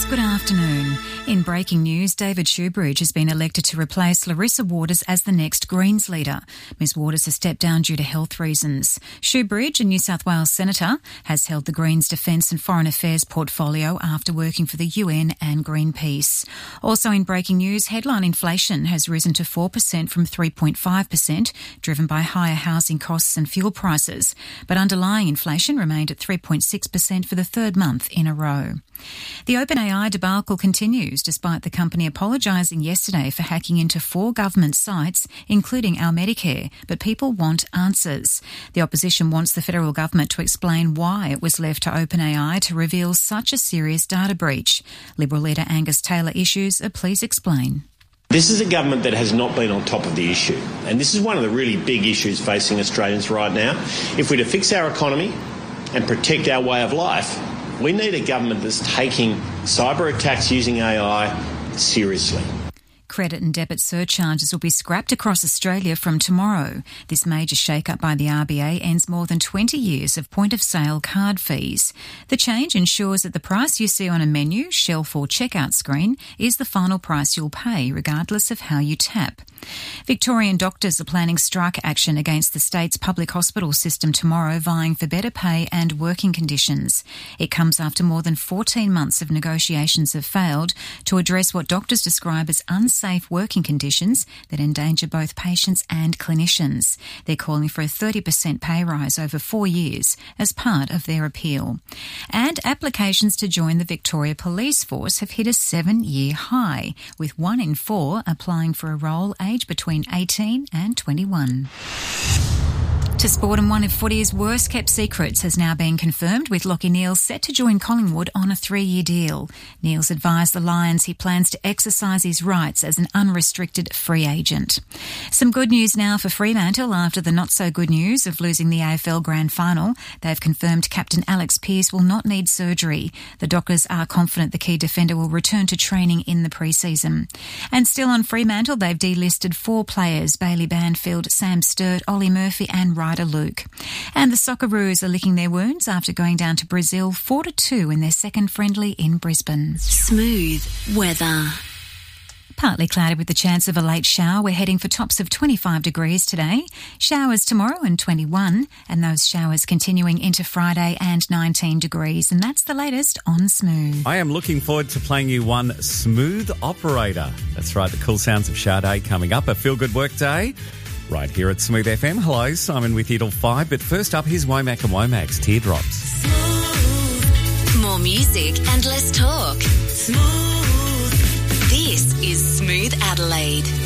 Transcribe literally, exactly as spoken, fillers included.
Good afternoon. In breaking news, David Shoebridge has been elected to replace Larissa Waters as the next Greens leader. Miz Waters has stepped down due to health reasons. Shoebridge, a New South Wales senator, has held the Greens Defence and Foreign Affairs portfolio after working for the U N and Greenpeace. Also in breaking news, headline inflation has risen to four percent from three point five percent, driven by higher housing costs and fuel prices. But underlying inflation remained at three point six percent for the third month in a row. The OpenAI debacle continues, despite the company apologising yesterday for hacking into four government sites, including our Medicare, but people want answers. The opposition wants the federal government to explain why it was left to OpenAI to reveal such a serious data breach. Liberal leader Angus Taylor issues a please explain. This is a government that has not been on top of the issue, and this is one of the really big issues facing Australians right now. If we're to fix our economy and protect our way of life, we need a government that's taking cyber attacks using A I seriously. Credit and debit surcharges will be scrapped across Australia from tomorrow. This major shake-up by the R B A ends more than twenty years of point-of-sale card fees. The change ensures that the price you see on a menu, shelf or checkout screen is the final price you'll pay, regardless of how you tap. Victorian doctors are planning strike action against the state's public hospital system tomorrow, vying for better pay and working conditions. It comes after more than fourteen months of negotiations have failed to address what doctors describe as unsafe working conditions that endanger both patients and clinicians. They're calling for a thirty percent pay rise over four years as part of their appeal. And applications to join the Victoria Police Force have hit a seven-year high, with one in four applying for a role aged between eighteen and twenty-one. To sport, and one of footy's worst-kept secrets has now been confirmed, with Lachie Neale set to join Collingwood on a three-year deal. Neale's advised the Lions he plans to exercise his rights as an unrestricted free agent. Some good news now for Fremantle after the not-so-good news of losing the A F L Grand Final. They've confirmed captain Alex Pearce will not need surgery. The Dockers are confident the key defender will return to training in the pre-season. And still on Fremantle, they've delisted four players: Bailey Banfield, Sam Sturt, Ollie Murphy and Ryder Luke. And the Socceroos are licking their wounds after going down to Brazil four to two in their second friendly in Brisbane. Smooth weather. Partly cloudy with the chance of a late shower. We're heading for tops of twenty-five degrees today. Showers tomorrow and twenty-one, and those showers continuing into Friday and nineteen degrees. And that's the latest on Smooth. I am looking forward to playing you one Smooth Operator. That's right, the cool sounds of Sade coming up. A feel-good work day right here at Smooth F M. Hello, Simon with you till five. But first up, here's Womack and Womack's Teardrops. Smooth. More music and less talk. Smooth. This is Smooth Adelaide.